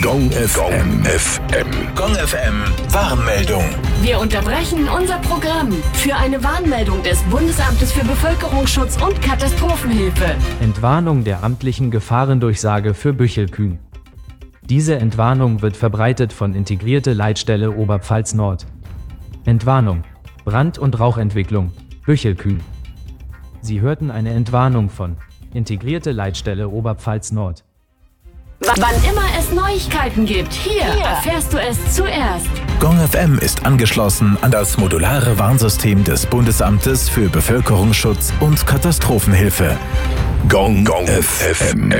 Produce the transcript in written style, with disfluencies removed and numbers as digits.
Gong FM. Gong FM Warnmeldung. Wir unterbrechen unser Programm für eine Warnmeldung des Bundesamtes für Bevölkerungsschutz und Katastrophenhilfe. Entwarnung der amtlichen Gefahrendurchsage für Büchelkühn. Diese Entwarnung wird verbreitet von Integrierte Leitstelle Oberpfalz Nord. Entwarnung: Brand- und Rauchentwicklung, Büchelkühn. Sie hörten eine Entwarnung von Integrierte Leitstelle Oberpfalz Nord. Wann immer es Neuigkeiten gibt, hier erfährst du es zuerst. Gong FM ist angeschlossen an das modulare Warnsystem des Bundesamtes für Bevölkerungsschutz und Katastrophenhilfe. Gong FM.